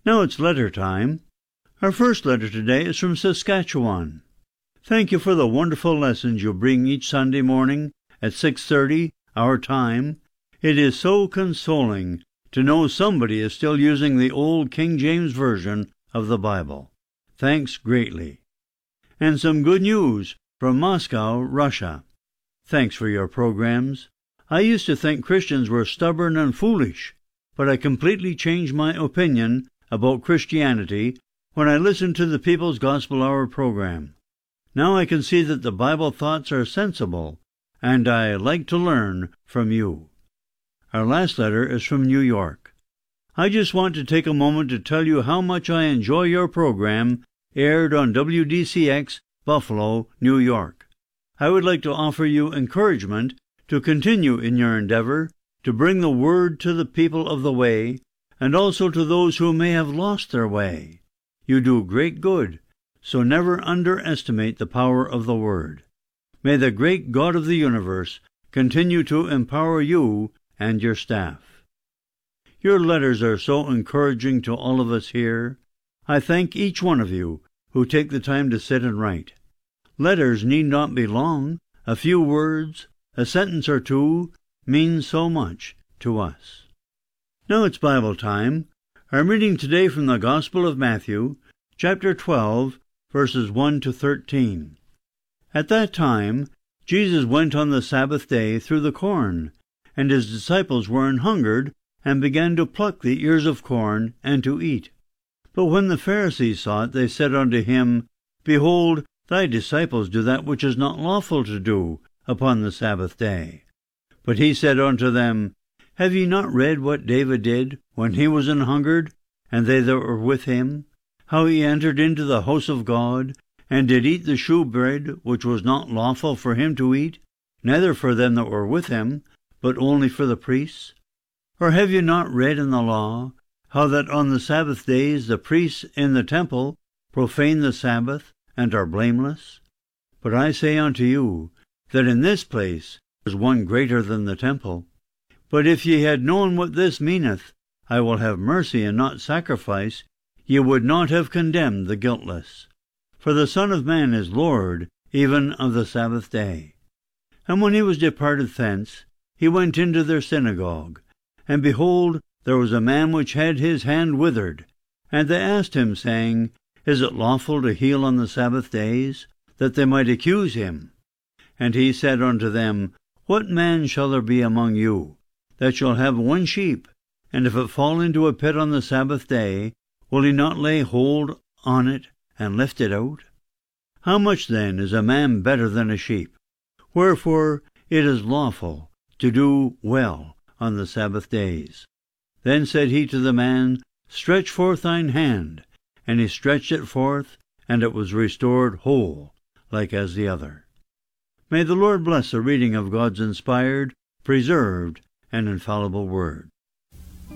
Now it's letter time. Our first letter today is from Saskatchewan. Thank you for the wonderful lessons you bring each Sunday morning at 6:30, our time. It is so consoling to know somebody is still using the old King James Version of the Bible. Thanks greatly. And some good news from Moscow, Russia. Thanks for your programs. I used to think Christians were stubborn and foolish, but I completely changed my opinion about Christianity when I listened to the People's Gospel Hour program. Now I can see that the Bible thoughts are sensible, and I like to learn from you. Our last letter is from New York. I just want to take a moment to tell you how much I enjoy your program, aired on WDCX, Buffalo, New York. I would like to offer you encouragement to continue in your endeavor to bring the word to the people of the way, and also to those who may have lost their way. You do great good, so never underestimate the power of the word. May the great God of the universe continue to empower you and your staff. Your letters are so encouraging to all of us here. I thank each one of you who take the time to sit and write. Letters need not be long. A few words, a sentence or two, means so much to us. Now it's Bible time. I'm reading today from the Gospel of Matthew, chapter 12, verses 1 to 13. At that time, Jesus went on the Sabbath day through the corn, and his disciples were an hungered, and began to pluck the ears of corn, and to eat. But when the Pharisees saw it, they said unto him, Behold, thy disciples do that which is not lawful to do upon the Sabbath day. But he said unto them, Have ye not read what David did when he was an hungered, and they that were with him, how he entered into the house of God, and did eat the shewbread which was not lawful for him to eat, neither for them that were with him, but only for the priests? Or have ye not read in the law, how that on the Sabbath days the priests in the temple profane the Sabbath, and are blameless? But I say unto you, that in this place is one greater than the temple. But if ye had known what this meaneth, I will have mercy and not sacrifice, ye would not have condemned the guiltless. For the Son of Man is Lord even of the Sabbath day. And when he was departed thence, he went into their synagogue. And behold, there was a man which had his hand withered. And they asked him, saying, Is it lawful to heal on the Sabbath days? That they might accuse him. And he said unto them, What man shall there be among you, that shall have one sheep, and if it fall into a pit on the Sabbath day, will he not lay hold on it, and lift it out? How much then is a man better than a sheep? Wherefore it is lawful to do well on the Sabbath days. Then said he to the man, Stretch forth thine hand. And he stretched it forth, and it was restored whole, like as the other. May the Lord bless the reading of God's inspired, preserved, and infallible word.